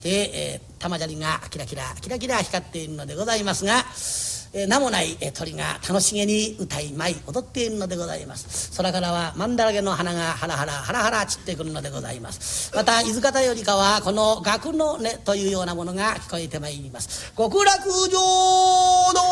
で、玉砂利がキラキラキラキラ光っているのでございますが、名もない鳥が楽しげに歌い舞い踊っているのでございます。空からはマンダラゲの花がハラハラハラハラ散ってくるのでございます。また伊豆方よりかはこの楽の音というようなものが聞こえてまいります。極楽浄土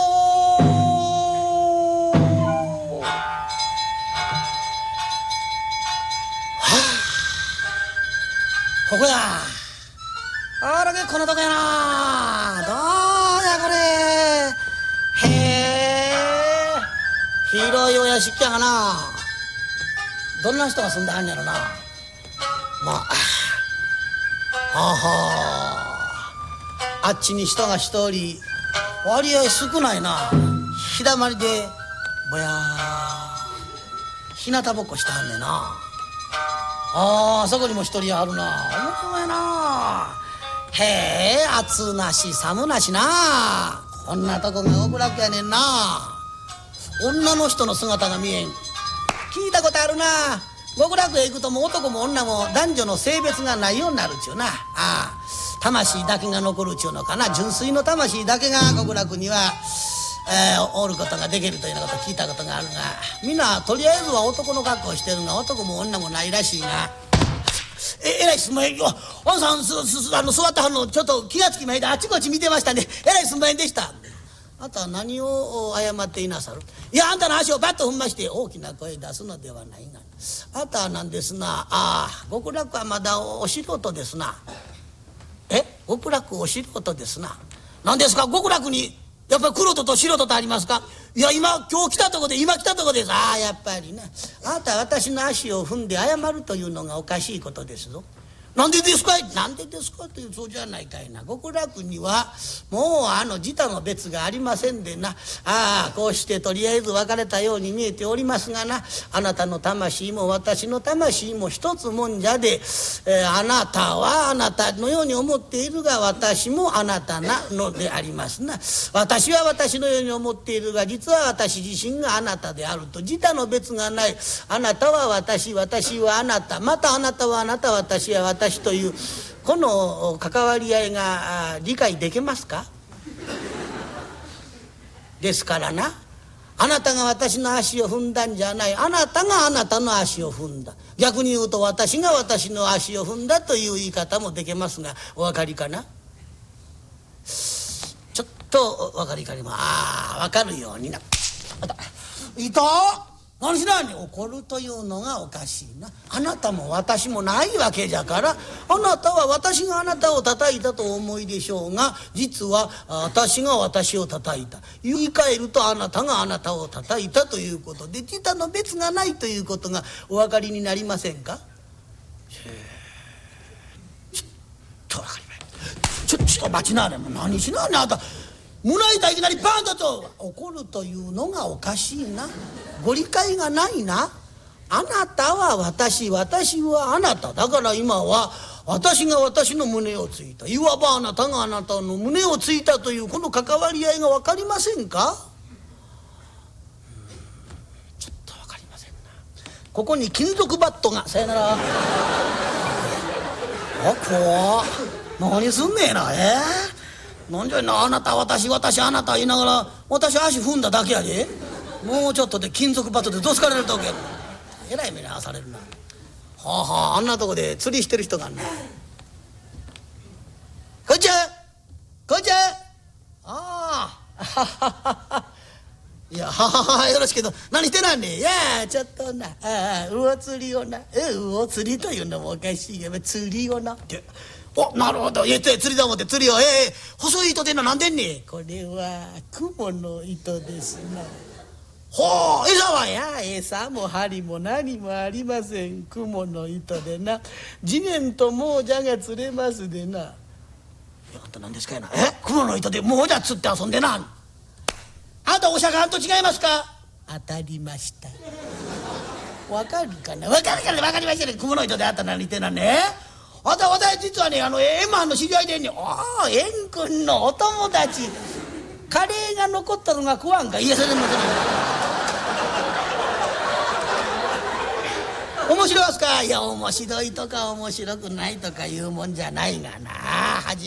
ここだ。あらけこのとこやな。どうやこれ。へえ、広いお屋敷やがな。どんな人が住んではんやろな。まあ、はあはあ、あっちに人が一人割合少ないな。日だまりでぼやー日向ぼっこしてはんねんな。あそこにも一人あるな。面白いな。へえ、暑なし寒なしな。こんなとこが極楽やねんな。女の人の姿が見えん。聞いたことあるな。極楽へ行くともう男も女も男女の性別がないようになるっちゅうな。魂だけが残るっちゅうのかな。純粋の魂だけが極楽にはおることができるというようなことを聞いたことがあるが、みんなとりあえずは男の格好をしてるが男も女もないらしいが、えらいすんまへんよ。おんさん座ってはんのちょっと気がつきまへんであっちこっち見てましたね。えらいすんまへんでした。あなたは何を謝っていなさる。いや、あんたの足をバッと踏んまして大きな声出すのではないが、あなたはなんですな。極楽はまだお素人ですな。極楽お素人ですな。何ですか極楽にやっぱり黒人と素人とありますか。いや今日来たとこで今来たとこです。やっぱりな。あなたは私の足を踏んで謝るというのがおかしいことですぞ。なんでですかい。なんでですかというそうじゃないかいな。極楽にはもう自他の別がありませんでな。こうしてとりあえず別れたように見えておりますがな、あなたの魂も私の魂も一つもんじゃで、あなたはあなたのように思っているが私もあなたなのでありますな。私は私のように思っているが実は私自身があなたであると。自他の別がない。あなたは私、私はあなた、またあなたはあなた、私は私というこの関わり合いが理解できますか。ですからな、あなたが私の足を踏んだんじゃない。あなたがあなたの足を踏んだ。逆に言うと私が私の足を踏んだという言い方もできますが、お分かりかな。ちょっとお分かりかね。分かるようにな。いた何しないに怒るというのがおかしいな。あなたも私もないわけじゃから、あなたは私があなたを叩いたとお思いでしょうが、実は私が私を叩いた。言い換えるとあなたがあなたを叩いたということで、自他の別がないということがお分かりになりませんか。ちょっと分かりません。ちょっと待ちなはれ。もう何しなはれあなた。胸板いきなりバーンと怒るというのがおかしいな。ご理解がないな。あなたは私、私はあなただから今は私が私の胸をついた。いわばあなたがあなたの胸をついたというこの関わり合いが分かりませんか。ちょっと分かりませんな。ここに金属バットが。さよなら。怖っ。何すんねえな。なんじゃいな。あなた私私あなた言いながら私足踏んだだけやで。もうちょっとで金属バットでどつかれるとけ。えらい目に遭わされるな。あんなとこで釣りしてる人があんな。こんにちはこんにちは。いやよろしいけど何してなんねん。いやちょっとな魚釣りをな。魚釣りというのもおかしいが釣りをなって。なるほど。釣りだもんって釣りを。細い糸でんのなんでんねん。これは雲の糸ですな。餌は餌も針も何もありません。雲の糸でな。次元と亡者が釣れますでな。あんた何ですかやな。雲の糸で亡者釣って遊んでな。あんたお釈迦と違いますか。当たりました。わかるかな。わかるかな。わかりましたね。雲の糸であんた何言ってんのね。私実はね円満の知り合いでね。円君のお友達。カレーが残ったのが食わんか。いやそれも面白いですか。いや面白いとか面白くないとかいうもんじゃないがな。 始